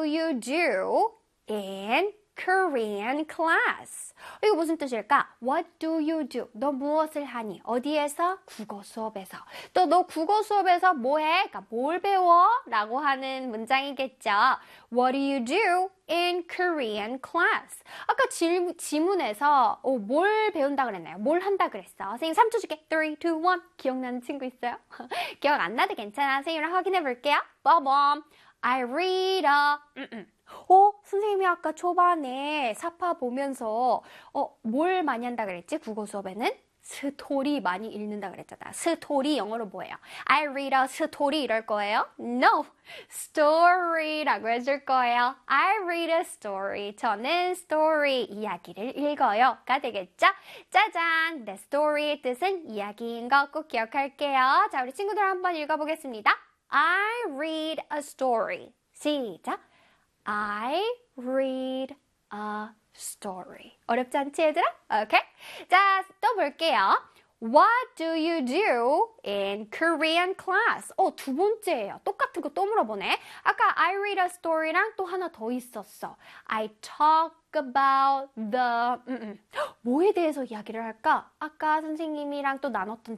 you do in Korean class? 이거 무슨 뜻일까? What do you do? 너 무엇을 하니? 어디에서? 국어 수업에서. 또 너 국어 수업에서 뭐 해? 그러니까 뭘 배워? 라고 하는 문장이겠죠. What do you do in Korean class? 아까 지문에서 뭘 배운다 그랬나요? 뭘 한다 그랬어? 선생님 3초 줄게. 3, 2, 1. 기억나는 친구 있어요? 기억 안 나도 괜찮아. 선생님이랑 확인해 볼게요. 빠밤. I read a... 선생님이 아까 초반에 사파 보면서 뭘 많이 한다 그랬지? 국어 수업에는 스토리 많이 읽는다 그랬잖아. 스토리 영어로 뭐예요? I read a story 이럴 거예요? No! story라고 해줄 거예요. I read a story. 저는 story, 이야기를 읽어요. 가 되겠죠? 짜잔! The story의 뜻은 이야기인 거 꼭 기억할게요. 자, 우리 친구들 한번 읽어보겠습니다. I read a story. 시작! I read a story. 어렵지 않지 얘들아? 오케이? 자, 또 볼게요. What do you do in Korean class? 두 번째예요. 똑같은 거 또 물어보네. 아까 I read a story랑 또 하나 더 있었어. I talk about the... 뭐에 대해서 이야기를 할까? 아까 선생님이랑 또 나눴던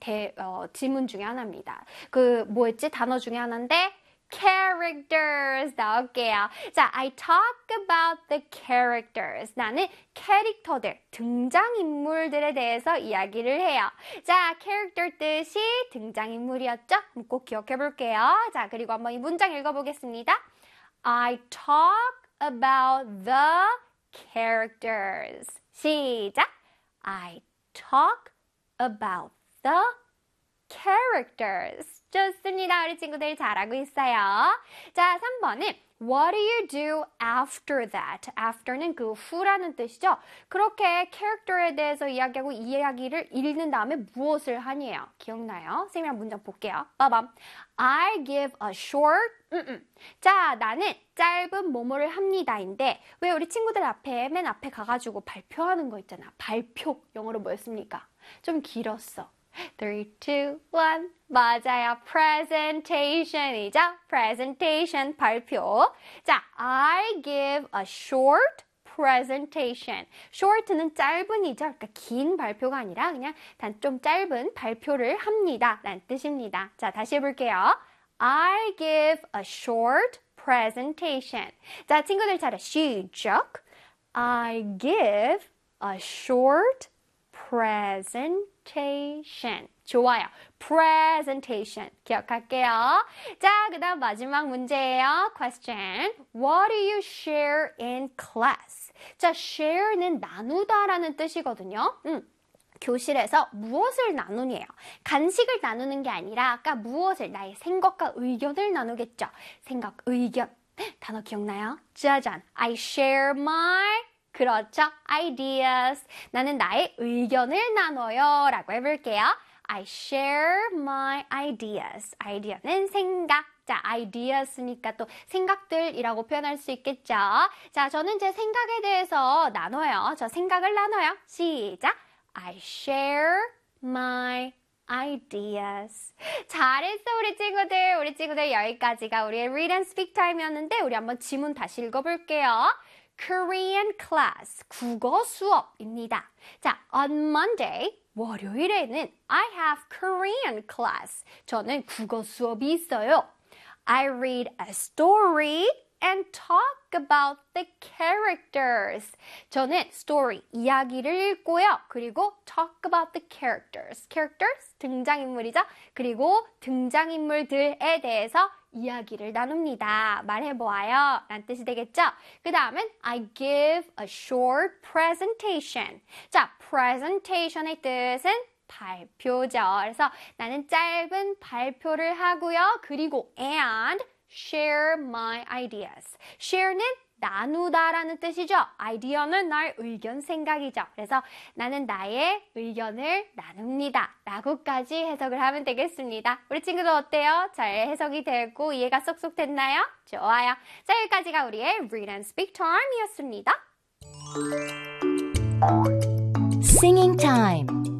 지문 중에 하나입니다. 뭐였지? 단어 중에 하나인데 characters 나올게요. 자, I talk about the characters. 나는 캐릭터들, 등장인물들에 대해서 이야기를 해요. 자, character 뜻이 등장인물이었죠? 꼭 기억해 볼게요. 자, 그리고 한번 이 문장 읽어보겠습니다. I talk about the characters. 시작. I talk about the characters. 좋습니다. 우리 친구들 잘하고 있어요. 자, 3번은 What do you do after that? After는 그 후라는 뜻이죠. 그렇게 캐릭터에 대해서 이야기하고 이 이야기를 읽는 다음에 무엇을 하니에요? 기억나요? 선생님이랑 문장 볼게요. 빠밤. I give a short 자, 나는 짧은 뭐뭐를 합니다인데 왜 우리 친구들 앞에 맨 앞에 가가지고 발표하는 거 있잖아. 발표. 영어로 뭐였습니까? 좀 길었어. 3, 2, 1 맞아요. presentation이죠. presentation 발표. 자, I give a short presentation. short는 짧은이죠. 그러니까 긴 발표가 아니라 그냥 좀 짧은 발표를 합니다. 라는 뜻입니다. 자, 다시 해볼게요. I give a short presentation. 자, 친구들 차례 시작. I give a short presentation. 좋아요. presentation. 기억할게요. 자, 그 다음 마지막 문제예요. question. What do you share in class? 자, share는 나누다라는 뜻이거든요. 교실에서 무엇을 나누니에요? 간식을 나누는 게 아니라 아까 무엇을 나의 생각과 의견을 나누겠죠. 생각, 의견. 단어 기억나요? 짜잔. I share my 그렇죠. ideas. 나는 나의 의견을 나눠요. 라고 해볼게요. I share my ideas. idea는 생각. 자, ideas니까 또 생각들이라고 표현할 수 있겠죠. 자, 저는 제 생각에 대해서 나눠요. 저 생각을 나눠요. 시작. I share my ideas. 잘했어, 우리 친구들. 우리 친구들 여기까지가 우리의 read and speak time이었는데 우리 한번 지문 다시 읽어볼게요. Korean class, 국어 수업입니다. 자, on Monday, 월요일에는 I have Korean class. 저는 국어 수업이 있어요. I read a story and talk about the characters. 저는 story, 이야기를 읽고요. 그리고 talk about the characters. characters, 등장인물이죠. 그리고 등장인물들에 대해서 이야기를 나눕니다. 말해보아요. 라는 뜻이 되겠죠? 그 다음은 I give a short presentation. 자, presentation의 뜻은 발표죠. 그래서 나는 짧은 발표를 하고요. 그리고 and share my ideas. share는 나누다라는 뜻이죠. 아이디어는 나의 의견, 생각이죠. 그래서 나는 나의 의견을 나눕니다. 라고까지 해석을 하면 되겠습니다. 우리 친구들 어때요? 잘 해석이 되고 이해가 쏙쏙 됐나요? 좋아요. 자, 여기까지가 우리의 Read and Speak Time이었습니다. Singing time.